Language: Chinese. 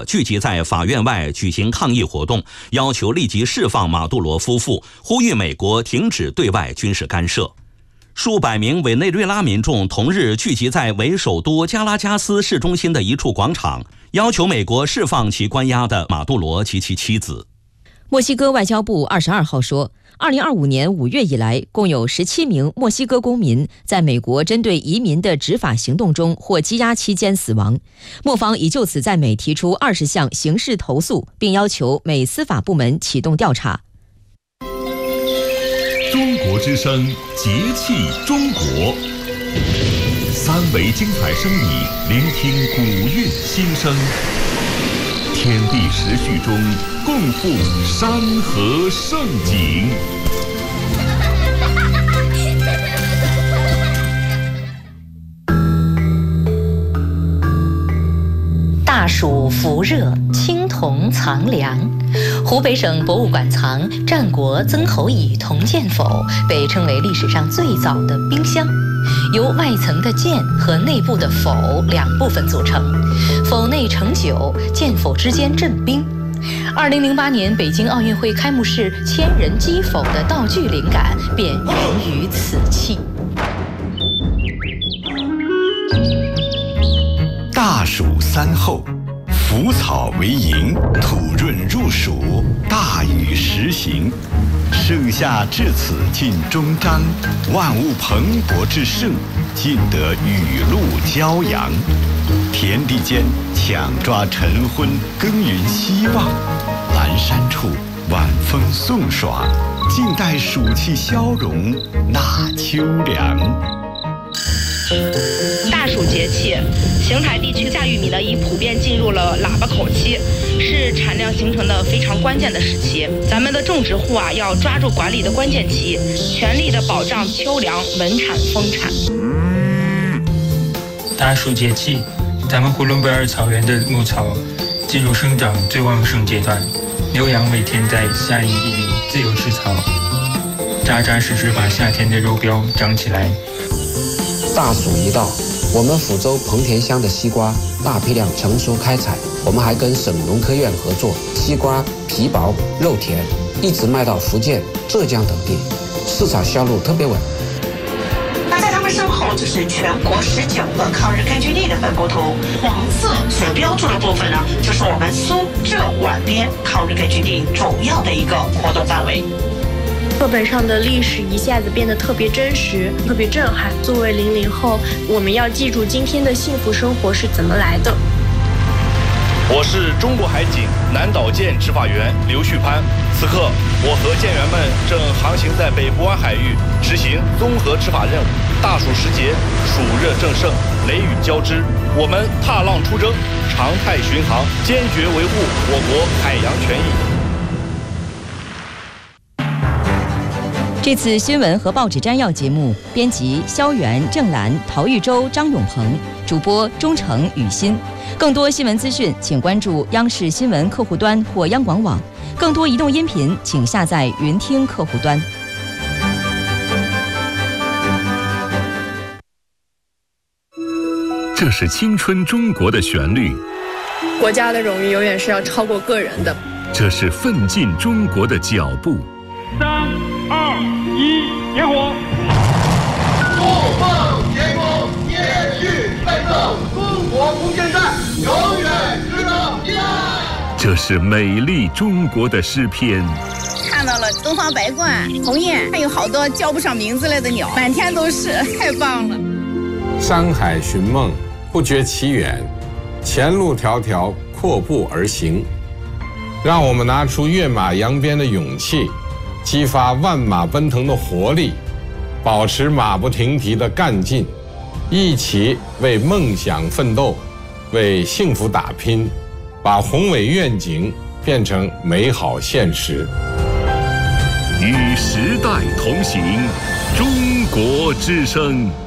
者聚集在法院外举行抗议活动，要求立即释放马杜罗夫妇，呼吁美国停止对外军事干涉。数百名委内瑞拉民众同日聚集在为首都加拉加斯市中心的一处广场，要求美国释放其关押的马杜罗及其妻子。 墨西哥外交部22号说，2025年5月以来，共有17名墨西哥公民在美国针对移民的执法行动中或羁押期间死亡。墨方已就此在美提出20项刑事投诉，并要求美司法部门启动调查。 中国之声，节气中国，3维精彩声艺，聆听古韵心声。天地时序中，共赴山河盛景。 大暑伏热，青铜藏粮。湖北省博物馆藏战国曾侯乙铜剑否，被称为历史上最早的冰箱，由外层的剑和内部的否2部分组成，否内盛酒，剑否之间镇冰。2008年北京奥运会开幕式千人击否的道具灵感便源于此器。 大暑3候，腐草为营，土润入暑，大雨时行。盛夏至此尽终章，万物蓬勃之盛，尽得雨露骄阳。田地间抢抓晨昏，耕耘希望。阑珊处晚风送爽，静待暑气消融，纳秋凉。 大暑节气，邢台地区夏玉米呢已普遍进入了喇叭口期，是产量形成的非常关键的时期。咱们的种植户要抓住管理的关键期，全力的保障秋粮、稳产、丰产。 大暑节气，咱们呼伦贝尔草原的牧草进入生长最旺盛阶段，牛羊每天在夏营地里自由吃草，扎扎实实把夏天的肉膘长起来。 大暑一到，我们抚州彭田乡的西瓜大批量成熟开采，我们还跟省农科院合作，西瓜皮薄肉甜，一直卖到福建、浙江等地，市场销路特别稳。 那在他们身后就是全国19个抗日根据地的分布图，黄色所标注的部分呢，就是我们苏浙皖边抗日根据地主要的一个活动范围。 课本上的历史一下子变得特别真实，特别震撼。作为00后，我们要记住今天的幸福生活是怎么来的。 我是中国海警南岛舰执法员刘旭攀，此刻我和舰员们正航行在北部湾海域，执行综合执法任务。大暑时节，暑热正盛，雷雨交织，我们踏浪出征，常态巡航，坚决维护我国海洋权益。 这次新闻和报纸摘要节目，编辑肖元、郑兰、陶玉洲、张永鹏，主播钟诚、雨欣。更多新闻资讯，请关注央视新闻客户端或央广网。更多移动音频，请下载云听客户端。 这是青春中国的旋律， 国家的荣誉永远是要超过个人的。 这是奋进中国的脚步。 3、2、1，点火！ 怒放天空，延续奋斗，中国空间站永远值得依赖。 这是美丽中国的诗篇。 看到了东方白鹳、鸿雁，还有好多叫不上名字来的鸟，满天都是，太棒了。 山海寻梦，不觉其远，前路迢迢，阔步而行。让我们拿出跃马扬鞭的勇气，激发万马奔腾的活力，保持马不停蹄的干劲，一起为梦想奋斗，为幸福打拼，把宏伟愿景变成美好现实。 与时代同行，中国之声。